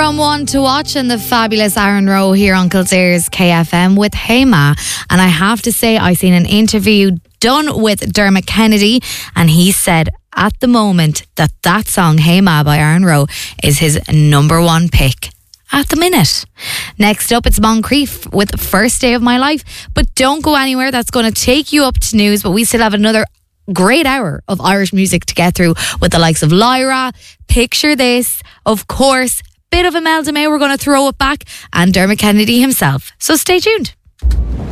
From One to Watch and the fabulous Aaron Rowe here on Kildare's KFM with Hey Ma. And I have to say, I seen an interview done with Dermot Kennedy, and he said at the moment that song Hey Ma by Aaron Rowe is his number one pick at the minute. Next up, it's Moncrief with First Day of My Life. But don't go anywhere, that's going to take you up to news, but we still have another great hour of Irish music to get through with the likes of Lyra, Picture This, of course, bit of Imelda May, we're going to throw it back, and Dermot Kennedy himself. So stay tuned.